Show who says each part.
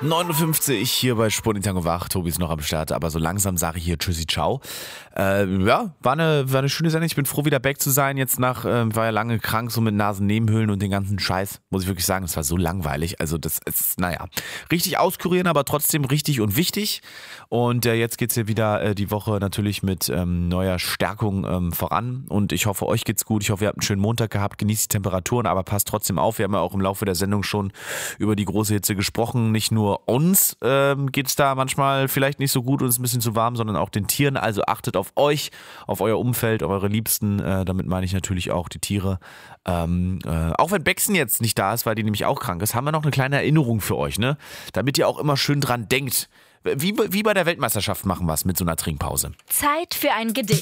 Speaker 1: 59 hier bei Sportintango wach. Tobi ist noch am Start, aber so langsam sage ich hier Tschüssi, ciao. Ja, war eine schöne Sendung. Ich bin froh, wieder back zu sein. Jetzt war ja lange krank, so mit Nasennebenhöhlen und den ganzen Scheiß. Muss ich wirklich sagen, es war so langweilig. Also das ist, richtig auskurieren, aber trotzdem richtig und wichtig. Und jetzt geht's hier wieder die Woche natürlich mit neuer Stärkung voran. Und ich hoffe, euch geht's gut. Ich hoffe, ihr habt einen schönen Montag gehabt. Genießt die Temperaturen, aber passt trotzdem auf. Wir haben ja auch im Laufe der Sendung schon über die große Hitze gesprochen. Nicht nur uns geht's da manchmal vielleicht nicht so gut und es ist ein bisschen zu warm, sondern auch den Tieren. Also achtet auf euch, auf euer Umfeld, auf eure Liebsten. Damit meine ich natürlich auch die Tiere. Auch wenn Bexen jetzt nicht da ist, weil die nämlich auch krank ist, haben wir noch eine kleine Erinnerung für euch, ne? Damit ihr auch immer schön dran denkt. Wie bei der Weltmeisterschaft machen wir es mit so einer Trinkpause.
Speaker 2: Zeit für ein Gedicht.